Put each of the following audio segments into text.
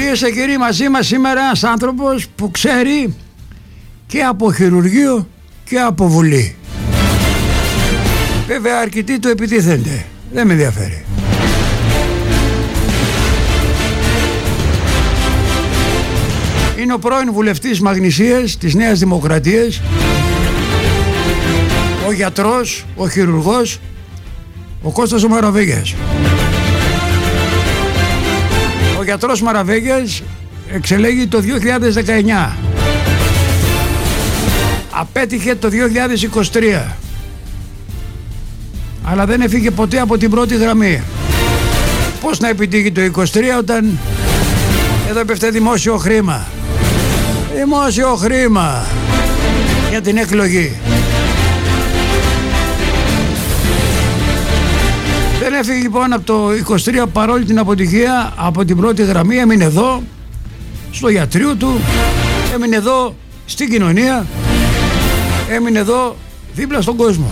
Κυρίες και κύριοι, μαζί μας σήμερα ένας άνθρωπος που ξέρει και από χειρουργείο και από βουλή. Βέβαια αρκετοί του επιτίθενται, δεν με ενδιαφέρει. Είναι ο πρώην βουλευτής Μαγνησίας της Νέας Δημοκρατίας, ο γιατρός, ο χειρουργός, ο Κώστας ο Μαραβέγιας. Ο γιατρός Μαραβέγιας εξελέγει το 2019. Απέτυχε το 2023. Αλλά δεν έφυγε ποτέ από την πρώτη γραμμή. Πώς να επιτύχει το 2023 όταν εδώ πέφτει δημόσιο χρήμα. Δημόσιο χρήμα για την εκλογή. Δεν έφυγε λοιπόν από το 23 παρόλη την αποτυχία από την πρώτη γραμμή. Έμεινε εδώ στο ιατρείο του, έμεινε εδώ στην κοινωνία, έμεινε εδώ δίπλα στον κόσμο.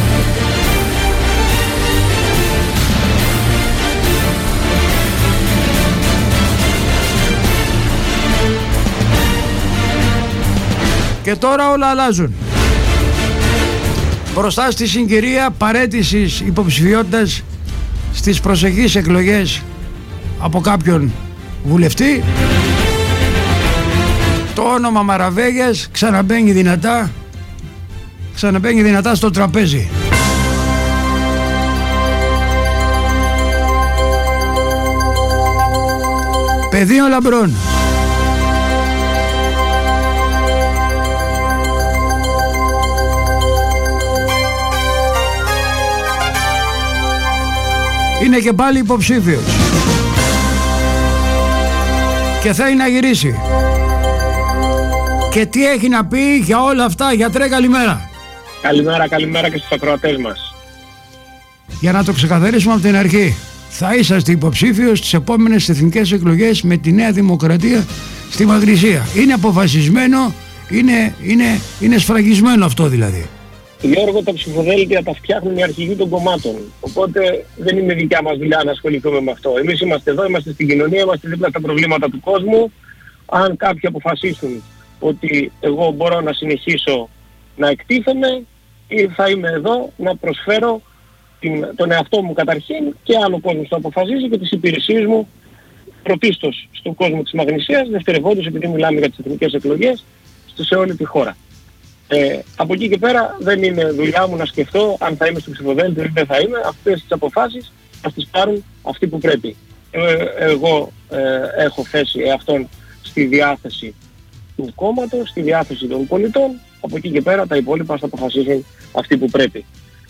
Και τώρα όλα αλλάζουν. Μπροστά στη συγκυρία παραίτησης υποψηφιότητας στις προσεχείς εκλογές από κάποιον βουλευτή, το όνομα Μαραβέγιας ξαναμπαίνει δυνατά στο τραπέζι. Πεδίο λαμπρών. Είναι και πάλι υποψήφιος και θέλει να γυρίσει. Και τι έχει να πει για όλα αυτά? Γιατρέ, καλημέρα. Καλημέρα και στους ακροατές μας. Για να το ξεκαθαρίσουμε από την αρχή, θα είσαστε υποψήφιος στις επόμενες εθνικές εκλογές με τη Νέα Δημοκρατία στη Μαγνησία. Είναι αποφασισμένο, είναι σφραγισμένο αυτό δηλαδή? Γιώργο, τα ψηφοδέλτια τα φτιάχνουν οι αρχηγοί των κομμάτων. Οπότε δεν είναι δικιά μας δουλειά να ασχοληθούμε με αυτό. Εμείς είμαστε εδώ, είμαστε στην κοινωνία, είμαστε δίπλα στα προβλήματα του κόσμου. Αν κάποιοι αποφασίσουν ότι εγώ μπορώ να συνεχίσω να εκτίθεμαι, ή θα είμαι εδώ να προσφέρω τον εαυτό μου καταρχήν, και άλλο κόσμο το αποφασίζει, και τις υπηρεσίες μου πρωτίστως στον κόσμο της Μαγνησίας, δευτερευόντως, επειδή μιλάμε για τις εθνικές εκλογές, σε όλη τη χώρα. Από εκεί και πέρα δεν είναι δουλειά μου να σκεφτώ αν θα είμαι στο ψηφοδέλτιο ή δεν θα είμαι. Αυτές τις αποφάσεις θα τις πάρουν αυτοί που πρέπει. Εγώ έχω θέσει εαυτόν στη διάθεση του κόμματος, στη διάθεση των πολιτών. Από εκεί και πέρα τα υπόλοιπα θα αποφασίσουν αυτοί που πρέπει.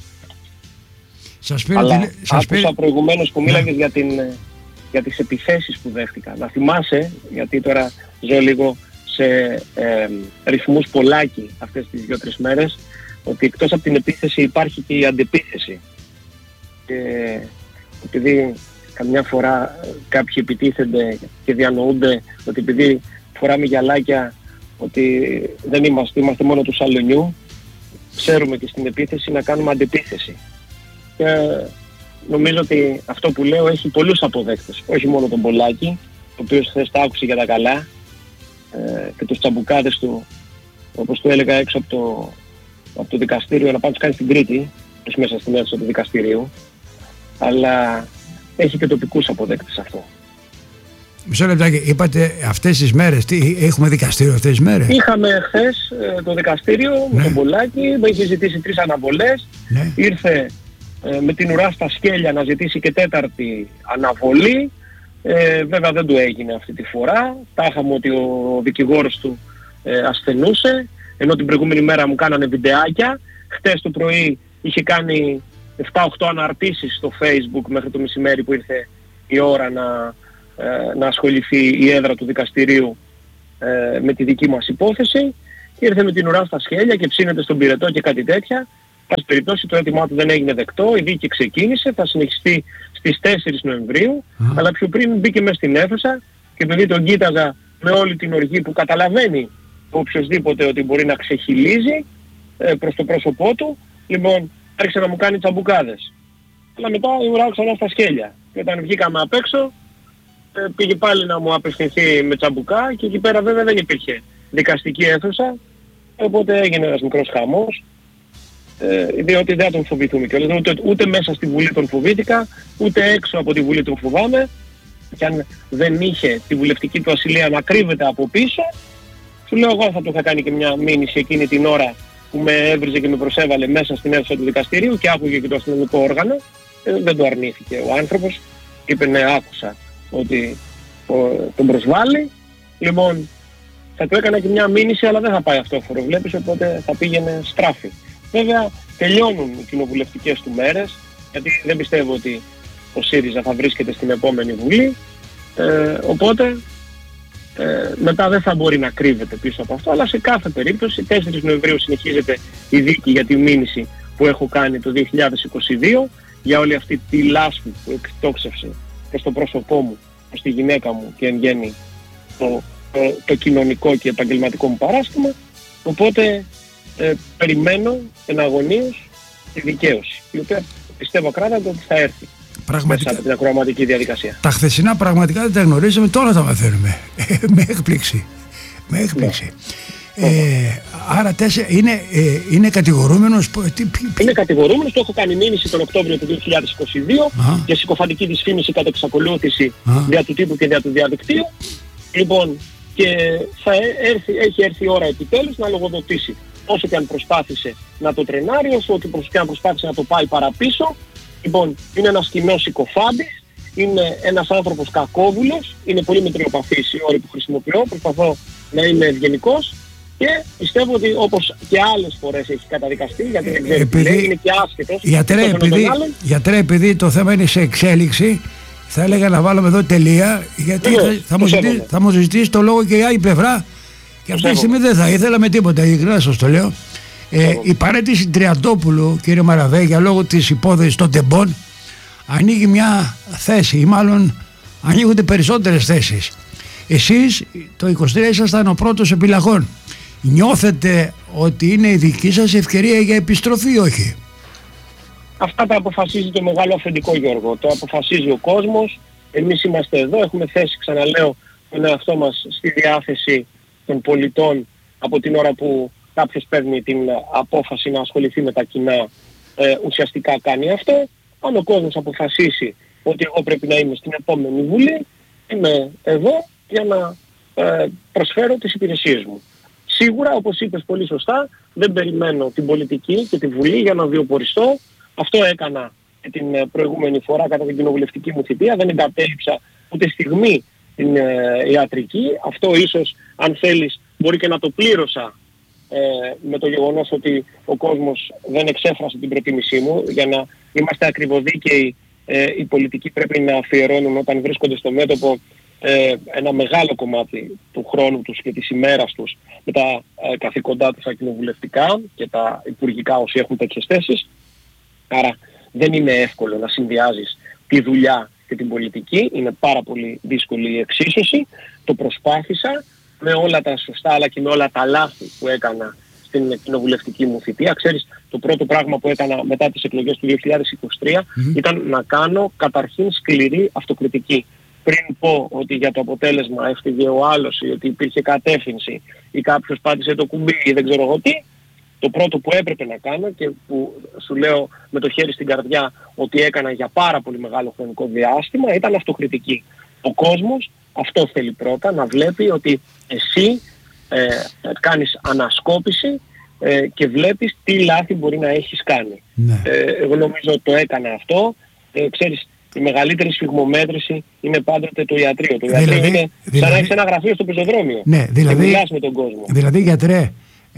Αλλά άκουσα προηγουμένως που μίλαγες για τις επιθέσεις που δέχτηκα. Να θυμάσαι, γιατί τώρα ζω λίγο σε ρυθμούς πολλάκι αυτές τις 2-3 μέρες, ότι εκτός από την επίθεση υπάρχει και η αντεπίθεση. Και επειδή καμιά φορά κάποιοι επιτίθενται και διανοούνται ότι επειδή φοράμε γυαλάκια ότι δεν είμαστε μόνο του σαλονιού, ξέρουμε και στην επίθεση να κάνουμε αντεπίθεση. Και νομίζω ότι αυτό που λέω έχει πολλούς αποδέκτες, όχι μόνο τον Πολάκη, ο οποίος χθες τα άκουσε για τα καλά, και τους τσαμπουκάδες του, όπως του έλεγα, έξω από το δικαστήριο, να πάνε τους κάνει στην Κρήτη, όχι μέσα στην αίθουσα του δικαστηρίου, αλλά έχει και τοπικούς αποδέκτες αυτό. Μισό λεπτάκι, είπατε αυτές τις μέρες, έχουμε δικαστήριο αυτές τις μέρες? Είχαμε χθες το δικαστήριο, με τον Πολάκη, είχε ζητήσει 3 αναβολές, ήρθε με την ουρά στα σκέλια να ζητήσει και 4η αναβολή. Βέβαια δεν του έγινε αυτή τη φορά. Τάχαμε ότι ο δικηγόρος του ασθενούσε, ενώ την προηγούμενη μέρα μου κάνανε βιντεάκια. Χτες το πρωί είχε κάνει 7-8 αναρτήσεις στο Facebook μέχρι το μεσημέρι που ήρθε η ώρα να ασχοληθεί η έδρα του δικαστηρίου με τη δική μας υπόθεση. Ήρθε με την ουρά στα σχέλια και ψήνεται στον πυρετό και κάτι τέτοια. Πάση περιπτώσει το αίτημά του δεν έγινε δεκτό, η δίκη ξεκίνησε, θα συνεχιστεί στις 4 Νοεμβρίου, αλλά πιο πριν μπήκε μέσα στην αίθουσα και επειδή τον κοίταζα με όλη την οργή που καταλαβαίνει οποιοσδήποτε ότι μπορεί να ξεχυλίζει προς το πρόσωπό του, λοιπόν άρχισε να μου κάνει τσαμπουκάδες. Αλλά μετά ήμουν ξανά στα σκέλια. Και όταν βγήκαμε απ' έξω, πήγε πάλι να μου απευθυνθεί με τσαμπουκά και εκεί πέρα βέβαια δεν υπήρχε δικαστική αίθουσα, οπότε έγινε ένας μικρός χαμός, διότι δεν τον φοβηθούμε κιόλας, ούτε μέσα στη Βουλή τον φοβήθηκα, ούτε έξω από τη Βουλή τον φοβάμαι, και αν δεν είχε τη βουλευτική του ασυλία να κρύβεται από πίσω, σου λέω εγώ θα του είχα κάνει και μια μήνυση εκείνη την ώρα που με έβριζε και με προσέβαλε μέσα στην αίθουσα του δικαστηρίου και άκουγε και το αστυνομικό όργανο, δεν το αρνήθηκε ο άνθρωπος, είπε ναι, άκουσα ότι τον προσβάλλει, λοιπόν θα του έκανα και μια μήνυση, αλλά δεν θα πάει αυτόφορο, βλέπεις, οπότε θα πήγαινε στράφη. Βέβαια τελειώνουν οι κοινοβουλευτικές του μέρες, γιατί δεν πιστεύω ότι ο ΣΥΡΙΖΑ θα βρίσκεται στην επόμενη Βουλή, οπότε μετά δεν θα μπορεί να κρύβεται πίσω από αυτό, αλλά σε κάθε περίπτωση 4 Νοεμβρίου συνεχίζεται η δίκη για τη μήνυση που έχω κάνει το 2022 για όλη αυτή τη λάσπη που εκτόξευσε προς το πρόσωπό μου, προς τη γυναίκα μου και εν γέννη το κοινωνικό και επαγγελματικό μου παράστημα, οπότε περιμένω εναγωνίως τη δικαίωση, η οποία πιστεύω ακράδαντα ότι θα έρθει μέσα από την ακροαματική διαδικασία. Τα χθεσινά πραγματικά δεν τα γνωρίζαμε, τώρα τα μαθαίνουμε. Με έκπληξη. Άρα είναι κατηγορούμενος. Είναι κατηγορούμενος, το έχω κάνει μήνυση τον Οκτώβριο του 2022 για συκοφαντική δυσφήμιση κατά εξακολούθηση δια του τύπου και δια του διαδικτύου. Λοιπόν, και έχει έρθει η ώρα επιτέλους να λογοδοτήσει. Όσο και αν προσπάθησε να το τρενάρει, όσο και αν προσπάθησε να το πάει παραπίσω. Λοιπόν, είναι ένας κοινός συκοφάντης, είναι ένας άνθρωπος κακόβουλος, είναι πολύ μετριοπαθής οι όροι που χρησιμοποιώ, προσπαθώ να είμαι ευγενικός και πιστεύω ότι όπως και άλλες φορές έχει καταδικαστεί, γιατί δεν ξέρει τι λέει, είναι και άσχετος. Γιατρέ, επειδή το θέμα είναι σε εξέλιξη, θα έλεγα να βάλουμε εδώ τελεία, γιατί θα μου ζητήσει το λόγο και η άλλη πλευρά και αυτή τη στιγμή δεν θα ήθελα με τίποτα, ειλικρινά σας το λέω. Η παρέτηση Τριαντόπουλου, κύριε Μαραβέγια, λόγω της υπόθεσης των τεμπών ανοίγει μια θέση, ή μάλλον ανοίγονται περισσότερες θέσεις. Εσείς το 23 ήσασταν ο πρώτος επιλαγών. Νιώθετε ότι είναι η δική σας ευκαιρία για επιστροφή ή όχι? Αυτά τα αποφασίζει το μεγάλο αφεντικό, Γιώργο. Το αποφασίζει ο κόσμος. Εμείς είμαστε εδώ, έχουμε θέσει, ξαναλέω, τον εαυτό μας στη διάθεση των πολιτών από την ώρα που κάποιος παίρνει την απόφαση να ασχοληθεί με τα κοινά, ουσιαστικά κάνει αυτό. Αν ο κόσμος αποφασίσει ότι εγώ πρέπει να είμαι στην επόμενη Βουλή, είμαι εδώ για να προσφέρω τις υπηρεσίες μου. Σίγουρα, όπως είπες πολύ σωστά, δεν περιμένω την πολιτική και τη Βουλή για να βιοποριστώ. Αυτό έκανα την προηγούμενη φορά κατά την κοινοβουλευτική μου θητεία. Δεν εγκατέλειψα ούτε στιγμή την ιατρική. Αυτό ίσως, αν θέλεις, μπορεί και να το πλήρωσα με το γεγονός ότι ο κόσμος δεν εξέφρασε την προτίμησή μου. Για να είμαστε ακριβοδίκαιοι, οι πολιτικοί πρέπει να αφιερώνουν όταν βρίσκονται στο μέτωπο ένα μεγάλο κομμάτι του χρόνου τους και της ημέρας τους με τα καθήκοντά τους τα κοινοβουλευτικά και τα υπουργικά όσοι έχουν τέτοιες θέσεις. Άρα δεν είναι εύκολο να συνδυάζεις τη δουλειά και την πολιτική. Είναι πάρα πολύ δύσκολη η εξίσωση. Το προσπάθησα με όλα τα σωστά αλλά και με όλα τα λάθη που έκανα στην κοινοβουλευτική μου θητεία. Ξέρεις, το πρώτο πράγμα που έκανα μετά τις εκλογές του 2023 ήταν να κάνω καταρχήν σκληρή αυτοκριτική. Πριν πω ότι για το αποτέλεσμα έφυγε ο άλλος ή ότι υπήρχε κατεύθυνση ή κάποιος πάτησε το κουμπί ή δεν ξέρω εγώ τι, το πρώτο που έπρεπε να κάνω και που σου λέω με το χέρι στην καρδιά ότι έκανα για πάρα πολύ μεγάλο χρονικό διάστημα ήταν αυτοκριτική. Ο κόσμος αυτό θέλει πρώτα, να βλέπει ότι εσύ κάνεις ανασκόπηση και βλέπεις τι λάθη μπορεί να έχεις κάνει. Ναι. Εγώ νομίζω ότι το έκανα αυτό. Ξέρεις, η μεγαλύτερη σφιγμομέτρηση είναι πάντοτε το ιατρείο. Το ιατρείο είναι σαν να έχεις ένα γραφείο στο πεζοδρόμιο. Ναι, και μιλάς με τον κόσμο. Δηλαδή, γιατρέ,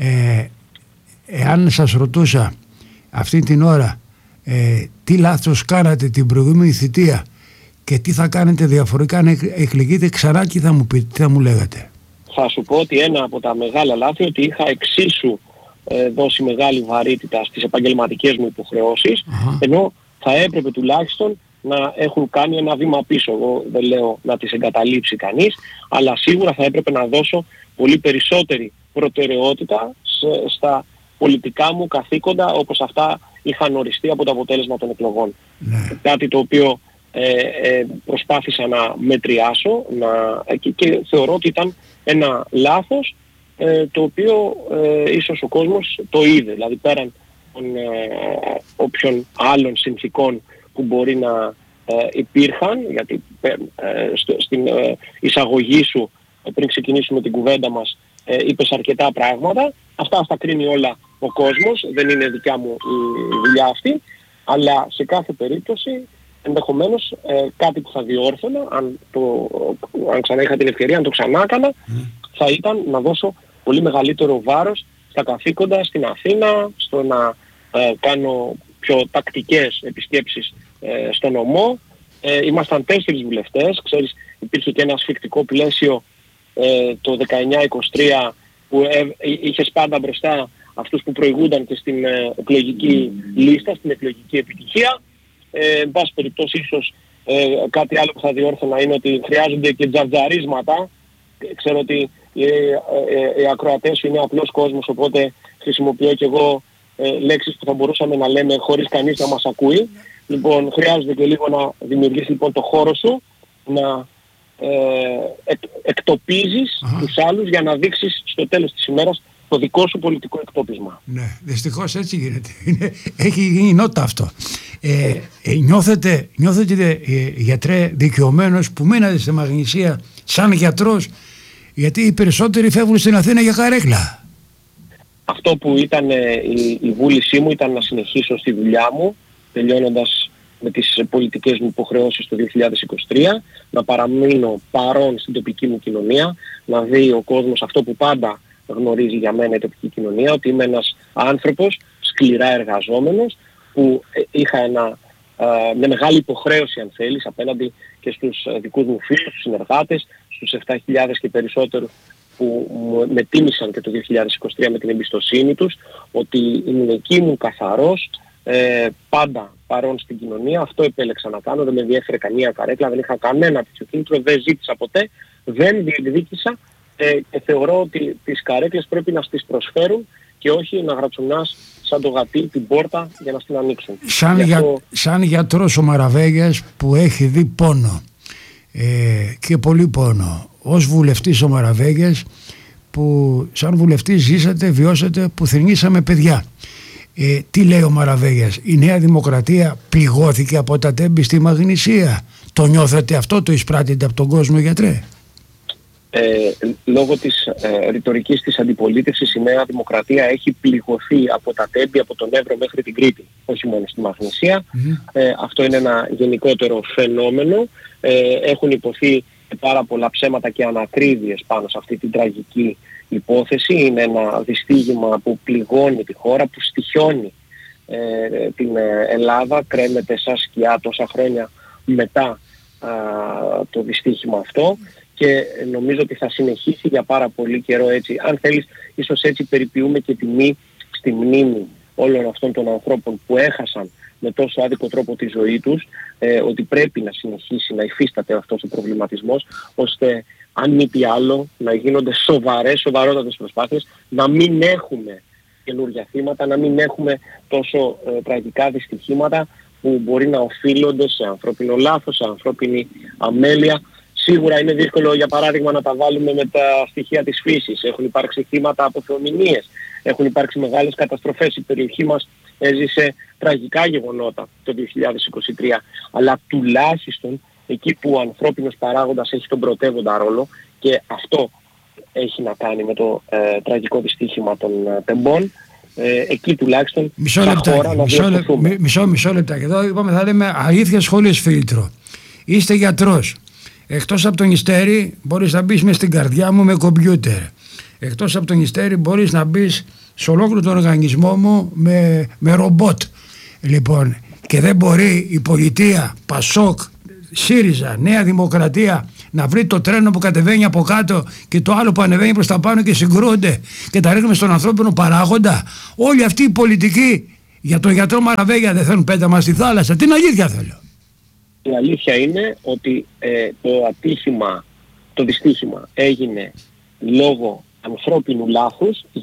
εάν σας ρωτούσα αυτή την ώρα τι λάθος κάνατε την προηγούμενη θητεία και τι θα κάνετε διαφορετικά αν εκλεγείτε ξανά, τι θα μου πείτε, τι θα μου λέγατε? Θα σου πω ότι ένα από τα μεγάλα λάθη ότι είχα εξίσου δώσει μεγάλη βαρύτητα στις επαγγελματικές μου υποχρεώσεις, ενώ θα έπρεπε τουλάχιστον να έχουν κάνει ένα βήμα πίσω. Εγώ δεν λέω να τις εγκαταλείψει κανείς, αλλά σίγουρα θα έπρεπε να δώσω πολύ περισσότερη προτεραιότητα στα πολιτικά μου καθήκοντα όπως αυτά είχαν οριστεί από το αποτέλεσμα των εκλογών. Ναι. Κάτι το οποίο προσπάθησα να μετριάσω και θεωρώ ότι ήταν ένα λάθος το οποίο ίσως ο κόσμος το είδε, δηλαδή πέραν των όποιων άλλων συνθήκων που μπορεί να υπήρχαν, γιατί στην εισαγωγή σου πριν ξεκινήσουμε την κουβέντα μας είπες αρκετά πράγματα, αυτά θα κρίνει όλα ο κόσμος, δεν είναι δικιά μου η δουλειά αυτή, αλλά σε κάθε περίπτωση ενδεχομένως κάτι που θα διόρθωνα, αν ξανά είχα την ευκαιρία, αν το ξανά έκανα, θα ήταν να δώσω πολύ μεγαλύτερο βάρος στα καθήκοντα στην Αθήνα, στο να κάνω πιο τακτικές επισκέψεις στο νομό. Ήμασταν 4 βουλευτές, ξέρεις, υπήρχε και ένα ασφικτικό πλαίσιο το 19-23 που είχες πάντα μπροστά αυτούς που προηγούνταν και στην εκλογική λίστα, στην εκλογική επιτυχία. Εν πάση περιπτώσει ίσως κάτι άλλο που θα διόρθωνα είναι ότι χρειάζονται και τζαρτζαρίσματα. Ξέρω ότι οι ακροατές σου είναι απλός κόσμος, οπότε χρησιμοποιώ και εγώ λέξεις που θα μπορούσαμε να λέμε χωρίς κανείς να μας ακούει. Λοιπόν, χρειάζεται και λίγο να δημιουργήσεις λοιπόν το χώρο σου, να εκτοπίζεις τους άλλους για να δείξεις στο τέλος της ημέρας το δικό σου πολιτικό εκτόπισμα. Ναι, δυστυχώς έτσι γίνεται. Έχει γίνει νότα αυτό. Νιώθετε γιατρέ δικαιωμένος που μείνατε στη Μαγνησία σαν γιατρός, γιατί οι περισσότεροι φεύγουν στην Αθήνα για καρέκλα? Αυτό που ήταν η βούλησή μου ήταν να συνεχίσω στη δουλειά μου, τελειώνοντας με τις πολιτικές μου υποχρεώσεις το 2023, να παραμείνω παρόν στην τοπική μου κοινωνία, να δει ο κόσμος αυτό που πάντα γνωρίζει για μένα η τοπική κοινωνία, ότι είμαι ένας άνθρωπος σκληρά εργαζόμενος, που είχα μια μεγάλη υποχρέωση, αν θέλεις, απέναντι και στους δικούς μου φίλους, στους συνεργάτες, στους 7.000 και περισσότερους που με τίμησαν και το 2023 με την εμπιστοσύνη τους, ότι ήμουν καθαρός, πάντα παρόν στην κοινωνία. Αυτό επέλεξα να κάνω, δεν με ενδιέφερε καμία καρέκλα, δεν είχα κανένα τέτοιο κίνητρο, δεν ζήτησα ποτέ, δεν διεκδίκησα και θεωρώ ότι τις καρέκλες πρέπει να τις προσφέρουν και όχι να γρατσουνάς σαν το γατί την πόρτα για να την ανοίξουν. Σαν γιατρός ο Μαραβέγιας που έχει δει πόνο και πολύ πόνο, ως βουλευτής ο Μαραβέγιας που σαν βουλευτής ζήσατε, βιώσατε, που θρηνήσαμε παιδιά. Τι λέει ο Μαραβέγιας? Η Νέα Δημοκρατία πληγώθηκε από τα τέμπη στη Μαγνησία? Το νιώθετε αυτό, το εισπράττετε από τον κόσμο, γιατρέ? Λόγω της ρητορικής της αντιπολίτευσης η Νέα Δημοκρατία έχει πληγωθεί από τα τέμπη, από τον Εύρο μέχρι την Κρήτη, όχι μόνο στη Μαγνησία. Αυτό είναι ένα γενικότερο φαινόμενο. Έχουν υποθεί πάρα πολλά ψέματα και ανακρίβειες πάνω σε αυτή την τραγική υπόθεση. Είναι ένα δυστύχημα που πληγώνει τη χώρα, που στοιχιώνει την Ελλάδα, κρέμεται σαν σκιά τόσα χρόνια μετά το δυστύχημα αυτό, και νομίζω ότι θα συνεχίσει για πάρα πολύ καιρό έτσι. Αν θέλεις, ίσως έτσι περιποιούμε και τιμή στη μνήμη όλων αυτών των ανθρώπων που έχασαν με τόσο άδικο τρόπο τη ζωή τους, ότι πρέπει να συνεχίσει να υφίσταται αυτός ο προβληματισμός, ώστε αν μη τι άλλο να γίνονται σοβαρότατες προσπάθειες, να μην έχουμε καινούργια θύματα, να μην έχουμε τόσο τραγικά δυστυχήματα που μπορεί να οφείλονται σε ανθρώπινο λάθος, σε ανθρώπινη αμέλεια. Σίγουρα είναι δύσκολο, για παράδειγμα, να τα βάλουμε με τα στοιχεία της φύσης. Έχουν υπάρξει θύματα από θεομηνίες, έχουν υπάρξει μεγάλες καταστροφές. Η περιοχή μας έζησε τραγικά γεγονότα το 2023. Αλλά τουλάχιστον εκεί που ο ανθρώπινος παράγοντας έχει τον πρωτεύοντα ρόλο, και αυτό έχει να κάνει με το τραγικό δυστύχημα των τεμπών, εκεί τουλάχιστον χώρα να διορθωθούμε. Μισό λεπτάκι. Εδώ είπαμε, θα λέμε αλήθεια χωρίς φίλτρο. Είστε γιατρός. Εκτός από τον Ιστέρι μπορείς να μπεις μες στην καρδιά μου με κομπιούτερ. Εκτός από τον Ιστέρι μπορείς να μπεις σε ολόκληρο τον οργανισμό μου με ρομπότ. Λοιπόν, και δεν μπορεί η πολιτεία, Πασόκ, ΣΥΡΙΖΑ, Νέα Δημοκρατία να βρει το τρένο που κατεβαίνει από κάτω και το άλλο που ανεβαίνει προς τα πάνω και συγκρούονται και τα ρίχνουμε στον ανθρώπινο παράγοντα. Όλη αυτή η πολιτική για τον γιατρό Μαραβέγια δεν θέλουν πέταμα στη θάλασσα. Την αλήθεια θέλω. Η αλήθεια είναι ότι το δυστύχημα έγινε λόγω ανθρώπινου λάθους.